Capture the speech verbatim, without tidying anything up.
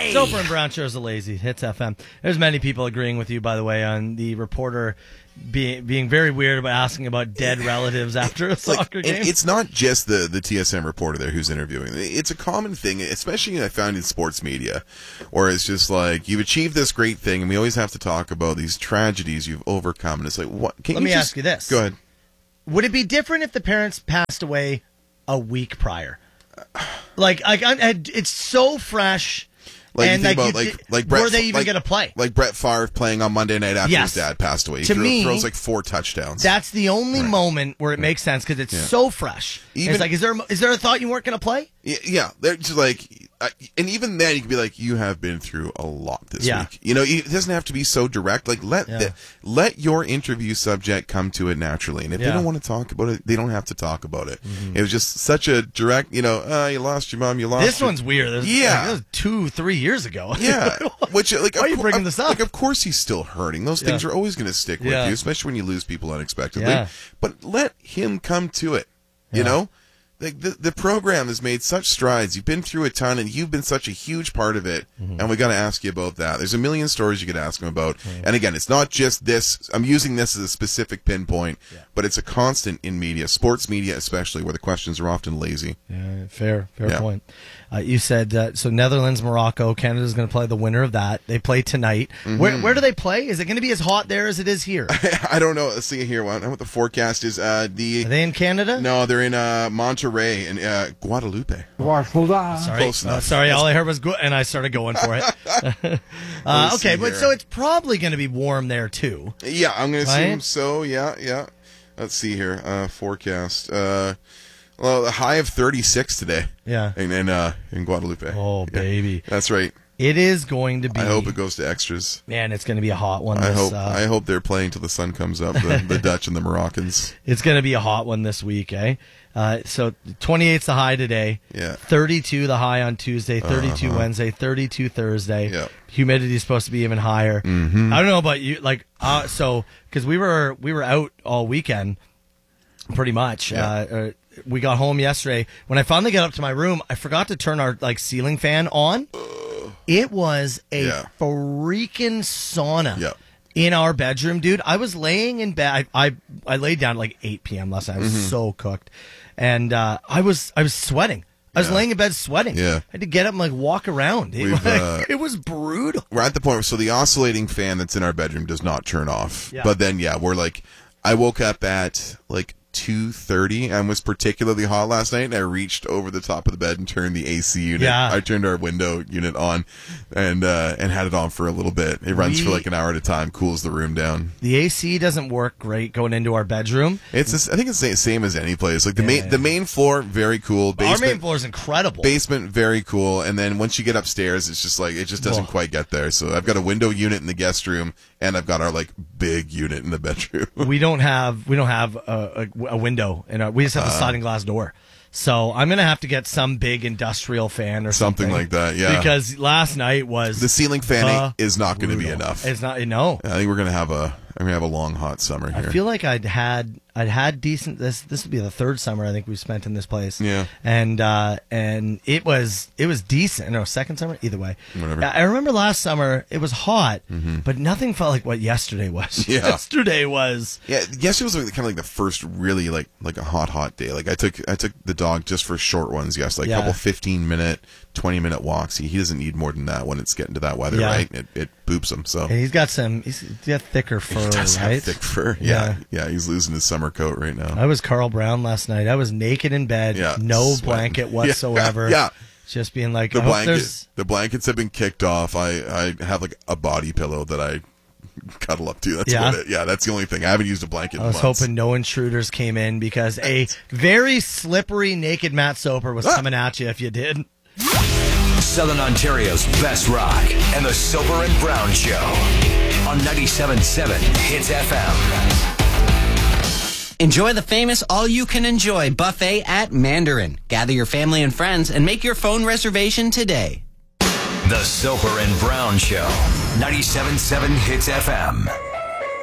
lazy. Soper and Brown shows are lazy. Hits F M. There's many people agreeing with you, by the way, on the reporter being being very weird about asking about dead relatives after a soccer like, game. It's not just the, the T S N reporter there who's interviewing. It's a common thing, especially I found in sports media, where it's just like, you've achieved this great thing, and we always have to talk about these tragedies you've overcome. And it's like, what? Can Let you me just, ask you this. Go ahead. Would it be different if the parents passed away a week prior? Like, like it's so fresh. Like, and you think like, about, you, like, like Brett, were they even like, going to play? Like Brett Favre playing on Monday night after Yes. his dad passed away. He To threw, me, throws like four touchdowns. That's the only Right. moment where it makes sense because it's Yeah. so fresh. Even- it's like, is there is there a thought you weren't going to play? Yeah, yeah, they're just like, uh, and even then, you can be like, you have been through a lot this Yeah. week. You know, it doesn't have to be so direct. Like, let Yeah. the, let your interview subject come to it naturally. And if Yeah. they don't want to talk about it, they don't have to talk about it. It was just such a direct, you know, uh, you lost your mom, you lost. This your, one's weird. This, Yeah. like, this was two, three years ago. Yeah, which like, Why of are you cour- bringing of- this up? Like, of course, he's still hurting. Those things Yeah. are always going to stick with Yeah. you, especially when you lose people unexpectedly. Yeah. But let him come to it. You Yeah. know, like the the program has made such strides. You've been through a ton, and you've been such a huge part of it. Mm-hmm. And we got to ask you about that. There's a million stories you could ask him about. And again, it's not just this. I'm using this as a specific pinpoint, Yeah. but it's a constant in media, sports media especially, where the questions are often lazy. Yeah, fair, fair Yeah. point. Uh, you said uh, so. Netherlands, Morocco, Canada's going to play the winner of that. They play tonight. Mm-hmm. Where where do they play? Is it going to be as hot there as it is here? I don't know. Let's see here. What, what the forecast is? Uh, the Are they in Canada? No, they're in uh, Monterrey and uh, Guadalupe. Sorry, Close uh, enough. sorry. All I heard was good, and I started going for it. uh, Let's okay, see but here. so it's probably going to be warm there too. Yeah, I'm going to Right? assume so. Yeah, yeah. Let's see here. Uh, forecast. Uh, well, a high of thirty-six today. Yeah. In in, uh, in Guadalupe. Oh, Yeah, baby. that's right. It is going to be. I hope it goes to extras. Man, it's going to be a hot one. I This, hope. uh, I hope they're playing till the sun comes up. The, the Dutch and the Moroccans. It's going to be a hot one this week, eh? Uh, so twenty-eight's the high today. Yeah. thirty-two the high on Tuesday, thirty-two Uh-huh. Wednesday, thirty-two Thursday. Yeah. Humidity is supposed to be even higher. Mm-hmm. I don't know about you, like, uh, so because we were we were out all weekend, pretty much. Yeah. Uh, uh, we got home yesterday. When I finally got up to my room, I forgot to turn our like ceiling fan on. It was a Yeah. freaking sauna. Yeah. In our bedroom, dude. I was laying in bed. I I, I laid down at like eight p.m. last night. I was Mm-hmm. so cooked, and uh, I was I was sweating. I was Yeah. laying in bed sweating. Yeah. I had to get up and like walk around. It, We've, like, uh, it was brutal. We're at the point where so the oscillating fan that's in our bedroom does not turn off. Yeah. But then yeah, we're like, I woke up at like two thirty and was particularly hot last night, and I reached over the top of the bed and turned the A C unit. Yeah. I turned our window unit on and uh, and had it on for a little bit. It runs We- for like an hour at a time, cools the room down. The A C doesn't work great going into our bedroom. It's just, I think it's the same as any place. Like the Yeah. main the main floor, very cool. our Basement, main floor is incredible. Basement, very cool. And then once you get upstairs, it's just like, it just doesn't Oh. quite get there. So I've got a window unit in the guest room, and I've got our like big unit in the bedroom. we don't have we don't have a, a, a window, and we just have a sliding glass door. So I'm gonna have to get some big industrial fan or something, Something like that, yeah. Because last night was The ceiling fan uh, is not going to be brutal. enough. It's not. No, I think we're going to have a I'm going to have a long hot summer here. I feel like I'd had I'd had decent. This this would be the third summer I think we've spent in this place. Yeah. and uh, and it was it was decent. No, second summer. Either way, Whatever. I I remember last summer it was hot, but nothing felt like what yesterday was. Yeah. Yesterday was. Yeah, yesterday was like, kind of like the first really like like a hot hot day. Like I took I took the dog just for short ones. Yes, like a Yeah. couple fifteen minute, twenty minute walks. He, he doesn't need more than that when it's getting to that weather, Yeah. right? It it boops him. So And he's got some. He's got thicker fur, he does right? have thick fur. Yeah. yeah, He's losing his summer coat right now. I was Carl Brown last night. I was naked in bed, Yeah, no sweating. blanket Yeah, whatsoever. yeah. Just being like, The I hope blanket, there's. the blankets have been kicked off. I, I have like a body pillow that I cuddle up to. That's Yeah? what it. Yeah, that's the only thing. I haven't used a blanket. I in was months. hoping no intruders came in because a very slippery naked Matt Soper was Ah. coming at you if you did. Southern Ontario's best rock and the Soper and Brown Show on ninety-seven point seven Hits F M. Enjoy the famous all-you-can-enjoy buffet at Mandarin. Gather your family and friends and make your phone reservation today. The Soper and Brown Show, ninety-seven point seven Hits F M.